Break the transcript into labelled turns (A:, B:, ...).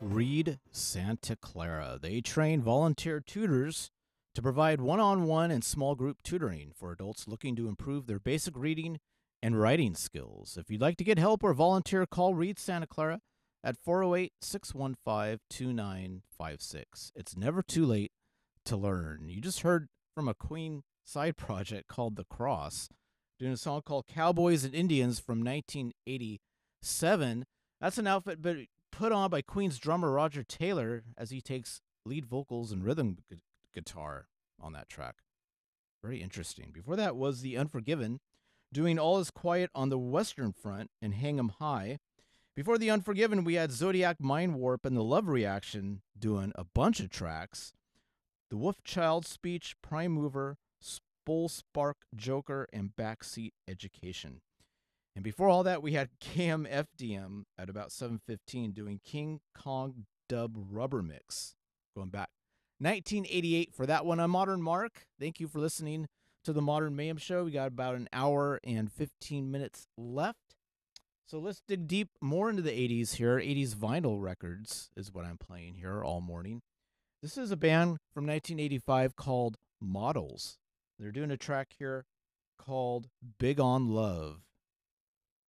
A: Read Santa Clara. They train volunteer tutors to provide one on one and small group tutoring for adults looking to improve their basic reading and writing skills. If you'd like to get help or volunteer, call Read Santa Clara at 408 615 2956. It's never too late to learn. You just heard from a Queen side project called The Cross, doing a song called Cowboys and Indians from 1987. That's an outfit but put on by Queen's drummer Roger Taylor as he takes lead vocals and rhythm guitar on that track. Very interesting. Before that was The Unforgiven, doing All Is Quiet on the Western Front and Hang 'em High. Before The Unforgiven, we had Zodiac Mind Warp and The Love Reaction doing a bunch of tracks. The Wolf Child Speech, Prime Mover, Bull Spark Joker, and Backseat Education. And before all that, we had KMFDM at about 7:15 doing King Kong Dub Rubber Mix. Going back 1988 for that one. I'm Modern Mark. Thank you for listening to the Modern Mayhem Show. We got about an hour and 15 minutes left. So let's dig deep more into the 80s here. 80s vinyl records is what I'm playing here all morning. This is a band from 1985 called Models. They're doing a track here called Big on Love.